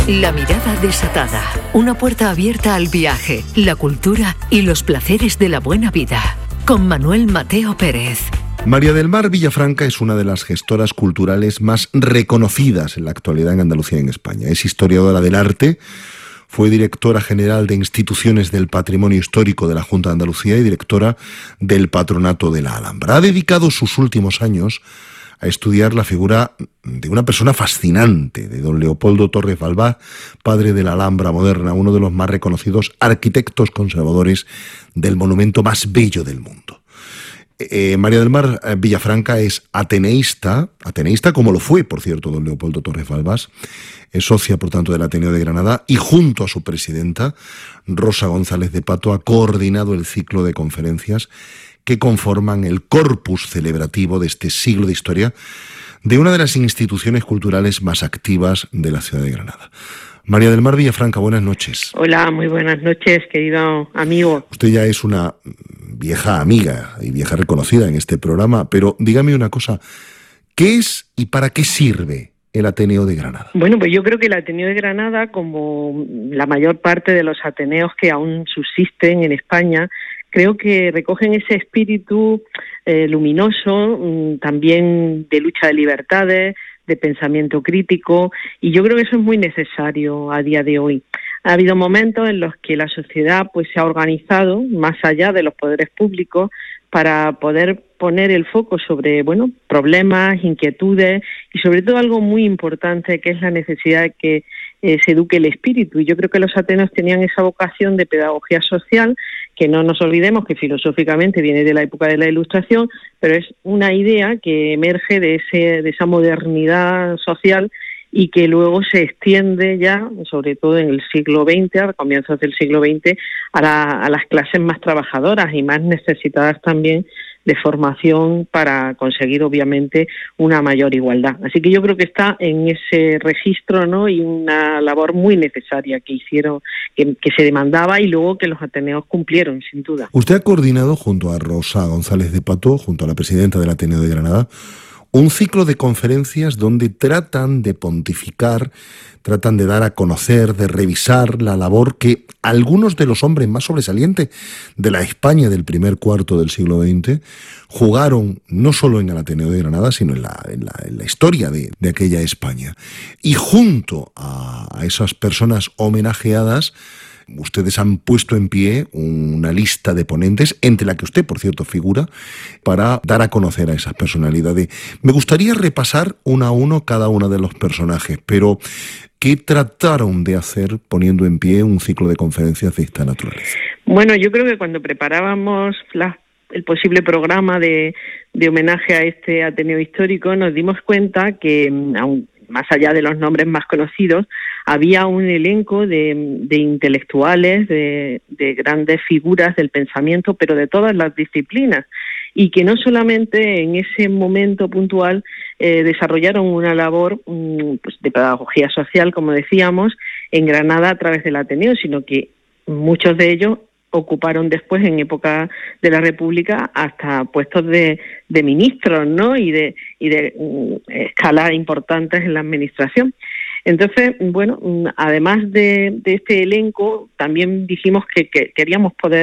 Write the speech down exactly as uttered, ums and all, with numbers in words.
La mirada desatada. Una puerta abierta al viaje, la cultura y los placeres de la buena vida. Con Manuel Mateo Pérez. María del Mar Villafranca es una de las gestoras culturales más reconocidas en la actualidad en Andalucía y en España. Es historiadora del arte, fue directora general de Instituciones del Patrimonio Histórico de la Junta de Andalucía y directora del Patronato de la Alhambra. Ha dedicado sus últimos años a estudiar la figura de una persona fascinante, de don Leopoldo Torres Balbás, padre de la Alhambra moderna, uno de los más reconocidos arquitectos conservadores del monumento más bello del mundo. Eh, María del Mar Villafranca es ateneísta, ateneísta como lo fue, por cierto, don Leopoldo Torres Balbás, es socia, por tanto, del Ateneo de Granada y junto a su presidenta, Rosa González de Pato, ha coordinado el ciclo de conferencias que conforman el corpus celebrativo de este siglo de historia de una de las instituciones culturales más activas de la ciudad de Granada. María del Mar Villafranca, buenas noches. Hola, muy buenas noches, querido amigo. Usted ya es una vieja amiga y vieja reconocida en este programa, pero dígame una cosa, ¿qué es y para qué sirve el Ateneo de Granada? Bueno, pues yo creo que el Ateneo de Granada, como la mayor parte de los ateneos que aún subsisten en España, creo que recogen ese espíritu eh, luminoso, mmm, también de lucha de libertades, de pensamiento crítico, y yo creo que eso es muy necesario a día de hoy. Ha habido momentos en los que la sociedad pues se ha organizado más allá de los poderes públicos para poder poner el foco sobre, bueno, problemas, inquietudes y sobre todo algo muy importante que es la necesidad de que eh, se eduque el espíritu. Y yo creo que los ateneos tenían esa vocación de pedagogía social, que no nos olvidemos que filosóficamente viene de la época de la Ilustración, pero es una idea que emerge de ese de esa modernidad social y que luego se extiende ya, sobre todo en el siglo veinte, a comienzos del siglo veinte, a, la, a las clases más trabajadoras y más necesitadas también de formación para conseguir, obviamente, una mayor igualdad. Así que yo creo que está en ese registro, ¿no? Y una labor muy necesaria que hicieron, que, que se demandaba y luego que los ateneos cumplieron, sin duda. Usted ha coordinado junto a Rosa González de Pato, junto a la presidenta del Ateneo de Granada, un ciclo de conferencias donde tratan de pontificar, tratan de dar a conocer, de revisar la labor que algunos de los hombres más sobresalientes de la España del primer cuarto del siglo veinte jugaron no solo en el Ateneo de Granada, sino en la, en la, en la historia de, de aquella España. Y junto a, a esas personas homenajeadas, ustedes han puesto en pie una lista de ponentes, entre la que usted, por cierto, figura, para dar a conocer a esas personalidades. Me gustaría repasar uno a uno cada uno de los personajes, pero ¿qué trataron de hacer poniendo en pie un ciclo de conferencias de esta naturaleza? Bueno, yo creo que cuando preparábamos la, el posible programa de, de homenaje a este Ateneo histórico, nos dimos cuenta que, aun más allá de los nombres más conocidos, había un elenco de, de intelectuales, de, de grandes figuras del pensamiento, pero de todas las disciplinas, y que no solamente en ese momento puntual eh, desarrollaron una labor um, pues de pedagogía social, como decíamos, en Granada a través del Ateneo, sino que muchos de ellos ocuparon después, en época de la República, hasta puestos de, de ministros, ¿no? Y de, y de um, escalas importantes en la administración. Entonces, bueno, además de, de este elenco, también dijimos que, que queríamos poder